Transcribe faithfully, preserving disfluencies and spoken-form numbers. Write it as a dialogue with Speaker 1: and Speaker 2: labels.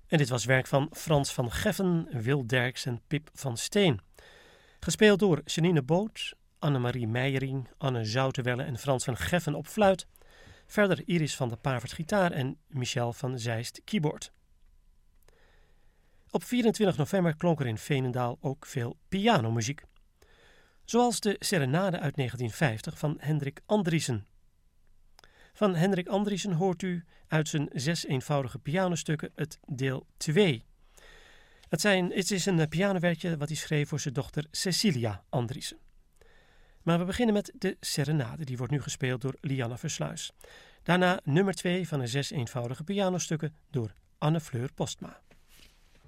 Speaker 1: En dit was werk van Frans van Geffen, Wil Derks en Pip van Steen. Gespeeld door Janine Boot, Annemarie Meijering, Anne Zouterwelle en Frans van Geffen op fluit. Verder Iris van der Pavert gitaar en Michel van Zeist keyboard. Op vierentwintig november klonk er in Veenendaal ook veel pianomuziek. Zoals de Serenade uit negentien vijftig van Hendrik Andriessen. Van Hendrik Andriessen hoort u uit zijn zes eenvoudige pianostukken het deel twee. Het, zijn, het is een pianowerkje wat hij schreef voor zijn dochter Cecilia Andriessen. Maar we beginnen met de Serenade, die wordt nu gespeeld door Lianne Versluis. Daarna nummer twee van de zes eenvoudige pianostukken door Anne Fleur Postma.